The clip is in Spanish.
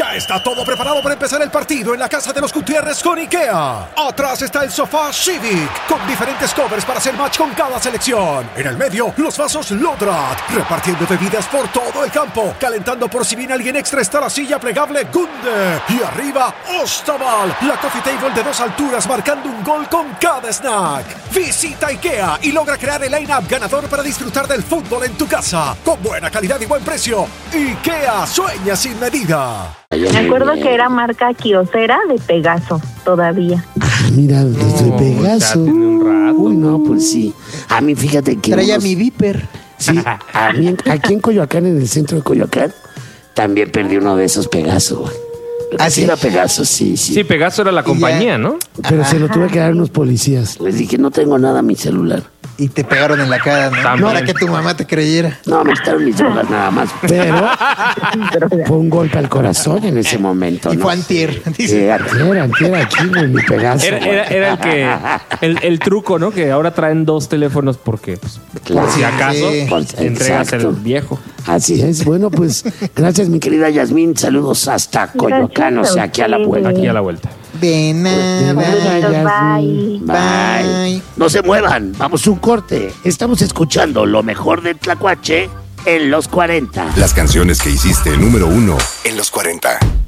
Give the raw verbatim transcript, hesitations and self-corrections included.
Ya está todo preparado para empezar el partido en la casa de los Gutiérrez con IKEA. Atrás está el sofá Civic, con diferentes covers para hacer match con cada selección. En el medio, los vasos Lodrat, repartiendo bebidas por todo el campo. Calentando por si viene alguien extra está la silla plegable Gunde. Y arriba, Ostaval, la coffee table de dos alturas marcando un gol con cada snack. Visita IKEA y logra crear el line-up ganador para disfrutar del fútbol en tu casa. Con buena calidad y buen precio. IKEA, sueña sin medida. Me acuerdo que era marca Kyocera de Pegaso, todavía. Ah, mira, desde No, Pegaso. ya tiene un rato. Uy, no, pues sí. A mí, fíjate que... Traía unos- mi Viper. Sí, a mí, aquí en Coyoacán, en el centro de Coyoacán, también perdí uno de esos Pegaso. güey. ¿Ah, Sí sí? era Pegaso, sí, sí. Sí, Pegaso era la compañía, ¿no? Pero se lo tuve que dar a unos policías. Les dije, no tengo nada en mi celular. Y te pegaron en la cara, ¿no? También. Para que tu mamá te creyera. No, me quitaron mis drogas nada más. Pero fue un golpe al corazón en ese momento, Y ¿no? fue antier. Dice. Eh, antier, antier aquí, güey, mi Pegaso. Era, era, era el que el, el truco, ¿no? Que ahora traen dos teléfonos porque, pues, Claro. por si acaso, Sí. Por- entregas el exacto. viejo. Así es. Bueno, pues, gracias, mi querida Yasmín. Saludos hasta Coyoacán, o sea, aquí a la vuelta. Aquí a la vuelta. De nada. Bye. Bye. Bye. No se muevan, vamos a un corte. Estamos escuchando lo mejor de Tlacuache en los cuarenta. Las canciones que hiciste número uno en los cuarenta.